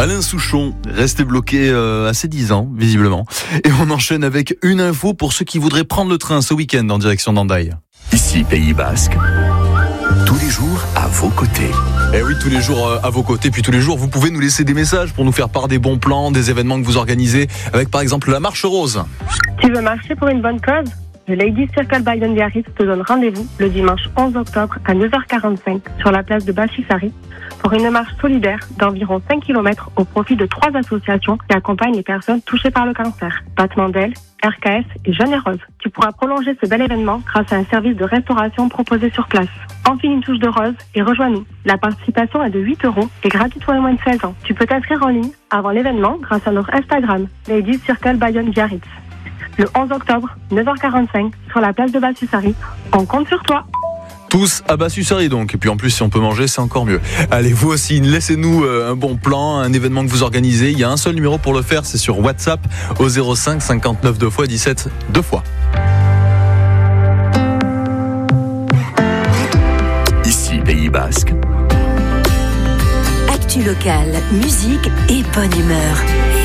Alain Souchon, resté bloqué à ses 10 ans, visiblement. Et on enchaîne avec une info pour ceux qui voudraient prendre le train ce week-end en direction d'Hendaye. Ici, Pays Basque, tous les jours à vos côtés. Eh oui, tous les jours à vos côtés, puis tous les jours, vous pouvez nous laisser des messages pour nous faire part des bons plans, des événements que vous organisez, avec par exemple la marche rose. Tu veux marcher pour une bonne cause ? Le Ladies Circle by Biarritz te donne rendez-vous le dimanche 11 octobre à 9h45 sur la place de Bachissari pour une marche solidaire d'environ 5 km au profit de 3 associations qui accompagnent les personnes touchées par le cancer. Battement d'ailes, RKS et Jeune et Rose. Tu pourras prolonger ce bel événement grâce à un service de restauration proposé sur place. Enfile une touche de rose et rejoins-nous. La participation est de 8 € et gratuite pour les moins de 16 ans. Tu peux t'inscrire en ligne avant l'événement grâce à notre Instagram, Ladies Circle by Biarritz. Le 11 octobre, 9h45, sur la place de Bachissari. On compte sur toi. Tous à Bachissari donc, et puis en plus si on peut manger c'est encore mieux. Allez, vous aussi, laissez-nous un bon plan, un événement que vous organisez. Il y a un seul numéro pour le faire, c'est sur WhatsApp au 05 59 2 x 17 2 fois. Ici, Pays Basque. Actu local, musique et bonne humeur.